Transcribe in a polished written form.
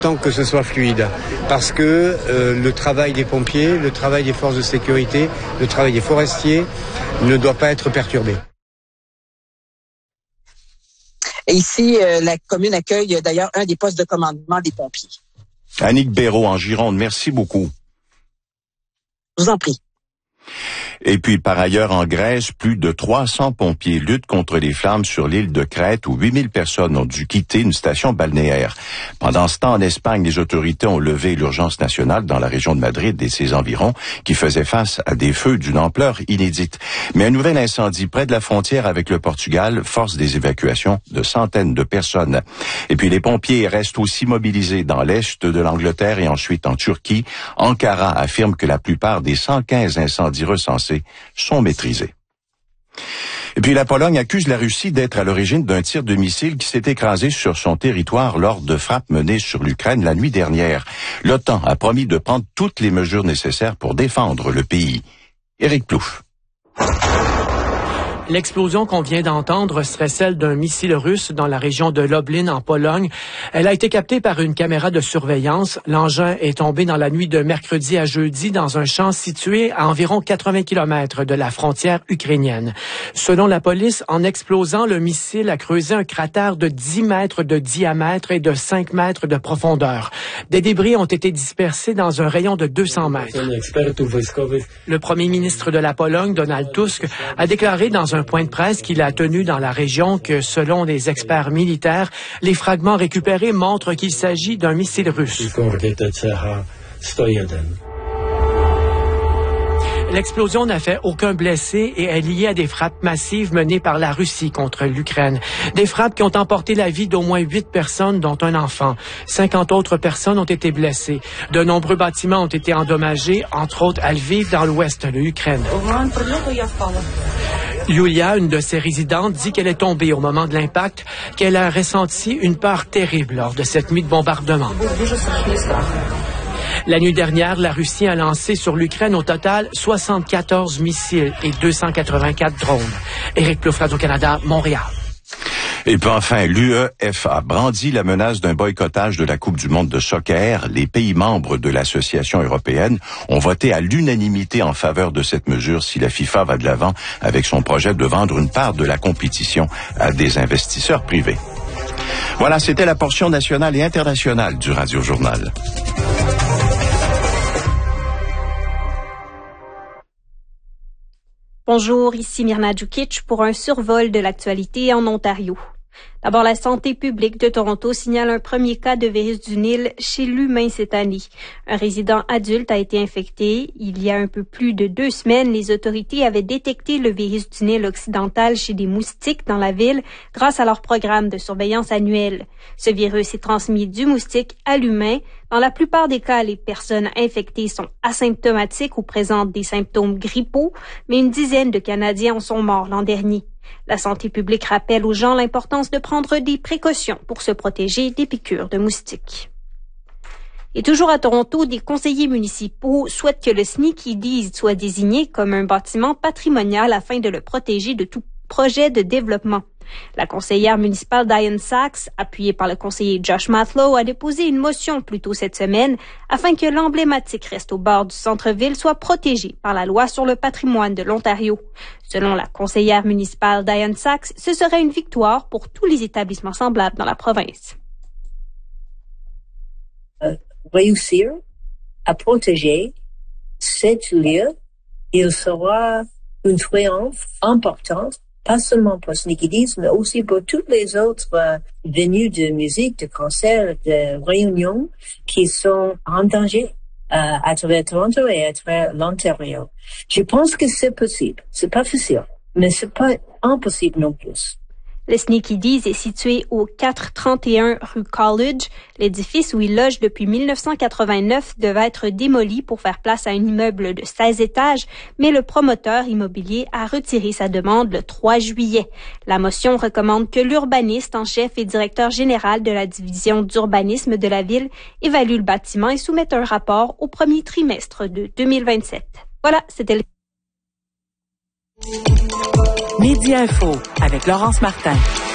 Tant que ce soit fluide, parce que le travail des pompiers, le travail des forces de sécurité, le travail des forestiers ne doit pas être perturbé. Et ici, la commune accueille d'ailleurs un des postes de commandement des pompiers. Annick Béraud en Gironde, merci beaucoup. Je vous en prie. Et puis, par ailleurs, en Grèce, plus de 300 pompiers luttent contre les flammes sur l'île de Crète où 8000 personnes ont dû quitter une station balnéaire. Pendant ce temps, en Espagne, les autorités ont levé l'urgence nationale dans la région de Madrid et ses environs qui faisait face à des feux d'une ampleur inédite. Mais un nouvel incendie près de la frontière avec le Portugal force des évacuations de centaines de personnes. Et puis, les pompiers restent aussi mobilisés dans l'est de l'Angleterre et ensuite en Turquie. Ankara affirme que la plupart des 115 incendies recensés sont maîtrisés. Et puis la Pologne accuse la Russie d'être à l'origine d'un tir de missile qui s'est écrasé sur son territoire lors de frappes menées sur l'Ukraine la nuit dernière. L'OTAN a promis de prendre toutes les mesures nécessaires pour défendre le pays. Éric Plouffe. L'explosion qu'on vient d'entendre serait celle d'un missile russe dans la région de Lublin, en Pologne. Elle a été captée par une caméra de surveillance. L'engin est tombé dans la nuit de mercredi à jeudi dans un champ situé à environ 80 km de la frontière ukrainienne. Selon la police, en explosant, le missile a creusé un cratère de 10 mètres de diamètre et de 5 mètres de profondeur. Des débris ont été dispersés dans un rayon de 200 mètres. Le premier ministre de la Pologne, Donald Tusk, a déclaré dans un point de presse qu'il a tenu dans la région que, selon des experts militaires, les fragments récupérés montrent qu'il s'agit d'un missile russe. L'explosion n'a fait aucun blessé et est liée à des frappes massives menées par la Russie contre l'Ukraine. Des frappes qui ont emporté la vie d'au moins 8 personnes, dont un enfant. 50 autres personnes ont été blessées. De nombreux bâtiments ont été endommagés, entre autres à Lviv, dans l'ouest de l'Ukraine. Yulia, une de ses résidentes, dit qu'elle est tombée au moment de l'impact, qu'elle a ressenti une peur terrible lors de cette nuit de bombardement. La nuit dernière, la Russie a lancé sur l'Ukraine au total 74 missiles et 284 drones. Éric Plouffe, Radio-Canada, Montréal. Et puis enfin, l'UEFA brandit la menace d'un boycottage de la Coupe du monde de soccer. Les pays membres de l'association européenne ont voté à l'unanimité en faveur de cette mesure si la FIFA va de l'avant avec son projet de vendre une part de la compétition à des investisseurs privés. Voilà, c'était la portion nationale et internationale du Radio Journal. Bonjour, ici Myrna Djukic pour un survol de l'actualité en Ontario. D'abord, la santé publique de Toronto signale un premier cas de virus du Nil chez l'humain cette année. Un résident adulte a été infecté. Il y a un peu plus de 2 semaines, les autorités avaient détecté le virus du Nil occidental chez des moustiques dans la ville grâce à leur programme de surveillance annuel. Ce virus est transmis du moustique à l'humain. Dans la plupart des cas, les personnes infectées sont asymptomatiques ou présentent des symptômes grippaux, mais une dizaine de Canadiens en sont morts l'an dernier. La santé publique rappelle aux gens l'importance de prendre des précautions pour se protéger des piqûres de moustiques. Et toujours à Toronto, des conseillers municipaux souhaitent que le Sneaky Dees soit désigné comme un bâtiment patrimonial afin de le protéger de tout projet de développement. La conseillère municipale Diane Sachs, appuyée par le conseiller Josh Matlow, a déposé une motion plus tôt cette semaine afin que l'emblématique reste au bord du centre-ville soit protégé par la loi sur le patrimoine de l'Ontario. Selon la conseillère municipale Diane Sachs, ce serait une victoire pour tous les établissements semblables dans la province. Réussir à protéger cette lieu, il sera une triomphe importante, pas seulement pour Sneaky Dees, mais aussi pour toutes les autres venues de musique, de concerts, de réunions qui sont en danger à travers Toronto et à travers l'Ontario. Je pense que c'est possible. C'est pas facile, mais c'est pas impossible non plus. Le Sneaky Dees est situé au 431 rue College. L'édifice où il loge depuis 1989 devait être démoli pour faire place à un immeuble de 16 étages, mais le promoteur immobilier a retiré sa demande le 3 juillet. La motion recommande que l'urbaniste en chef et directeur général de la division d'urbanisme de la ville évalue le bâtiment et soumette un rapport au premier trimestre de 2027. Voilà, c'était le... Midi Info avec Laurence Martin.